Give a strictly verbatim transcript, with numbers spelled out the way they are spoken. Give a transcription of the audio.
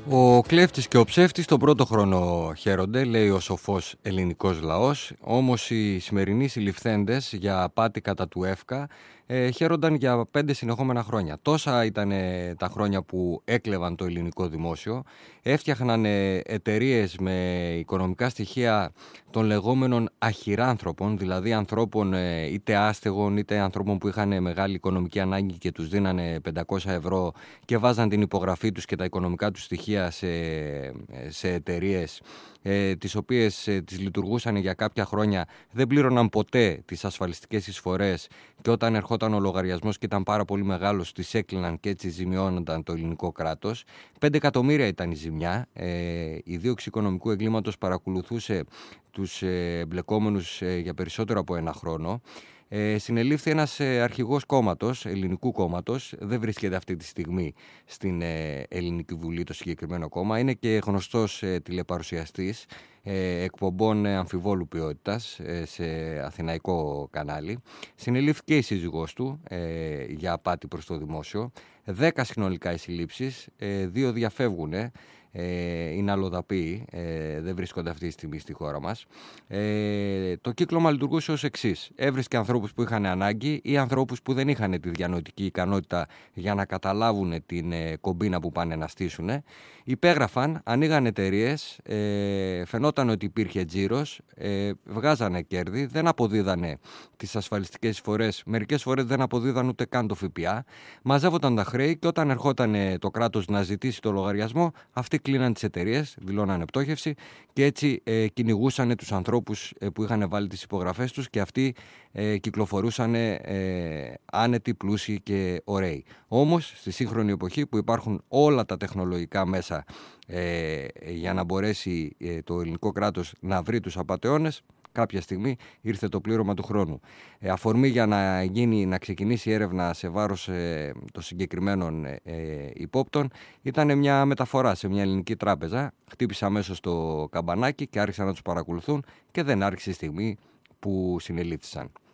Ο κλέφτης και ο ψεύτης τον πρώτο χρόνο χαίρονται, λέει ο σοφός ελληνικός λαός, όμως οι σημερινοί συλληφθέντες για απάτη κατά του ΕΦΚΑ ε, χαίρονταν για πέντε συνεχόμενα χρόνια. Τόσα ήταν ε, τα χρόνια που έκλεβαν το ελληνικό δημόσιο, έφτιαχναν ε, εταιρείες με οικονομικά στοιχεία των λεγόμενων αχυράνθρωπων, δηλαδή ανθρώπων ε, είτε άστεγων είτε ανθρώπων που είχαν μεγάλη οικονομική ανάγκη και τους δίνανε πεντακόσια ευρώ και βάζαν την υπογραφή τους και τα οικονομικά τους στοιχεία σε, σε εταιρείες ε, τις οποίες ε, τις λειτουργούσαν για κάποια χρόνια, δεν πλήρωναν ποτέ τις ασφαλιστικές εισφορές και όταν ερχόταν ο λογαριασμός και ήταν πάρα πολύ μεγάλος τις έκλειναν και έτσι ζημιώνονταν το ελληνικό κράτος. Πέντε εκατομμύρια ήταν η ζημιά. Ε, η δίωξη οικονομικού εγκλήματος παρακολουθούσε τους ε, εμπλεκόμενους ε, για περισσότερο από ένα χρόνο. Ε, συνελήφθη ένας ε, αρχηγός κόμματος, ελληνικού κόμματος, δεν βρίσκεται αυτή τη στιγμή στην ε, Ελληνική Βουλή το συγκεκριμένο κόμμα, είναι και γνωστός ε, τηλεπαρουσιαστής ε, εκπομπών ε, αμφιβόλου ποιότητας ε, σε αθηναϊκό κανάλι. Συνελήφθηκε η σύζυγός του ε, για απάτη προς το δημόσιο, δέκα συνολικά οι συλλήψεις, ε, δύο διαφεύγουν. Ε, είναι αλλοδαποί, ε, δεν βρίσκονται αυτή τη στιγμή στη χώρα μας. Ε, το κύκλωμα λειτουργούσε ως εξής. Έβρισκε ανθρώπους που είχαν ανάγκη ή ανθρώπους που δεν είχαν τη διανοητική ικανότητα για να καταλάβουν την ε, κομπίνα που πάνε να στήσουν. Υπέγραφαν, ανοίγαν εταιρείες, ε, φαινόταν ότι υπήρχε τζίρος, ε, βγάζανε κέρδη, δεν αποδίδανε τις ασφαλιστικές εισφορές, μερικές φορές δεν αποδίδαν ούτε καν το ΦΠΑ, μαζεύονταν τα χρέη και όταν ερχόταν ε, το κράτος να ζητήσει το λογαριασμό, αυτοί κλείναν τις εταιρείες, δηλώνανε πτώχευση και έτσι ε, κυνηγούσαν τους ανθρώπους ε, που είχαν βάλει τις υπογραφές τους και αυτοί ε, κυκλοφορούσαν ε, άνετοι, πλούσιοι και ωραίοι. Όμως στη σύγχρονη εποχή που υπάρχουν όλα τα τεχνολογικά μέσα ε, για να μπορέσει ε, το ελληνικό κράτος να βρει τους απατεώνες, κάποια στιγμή ήρθε το πλήρωμα του χρόνου. Ε, αφορμή για να, γίνει, να ξεκινήσει η έρευνα σε βάρος ε, των συγκεκριμένων ε, υπόπτων ήταν μια μεταφορά σε μια ελληνική τράπεζα. Χτύπησε αμέσως το καμπανάκι και άρχισαν να τους παρακολουθούν και δεν άρχισε η στιγμή που συνελήφθησαν.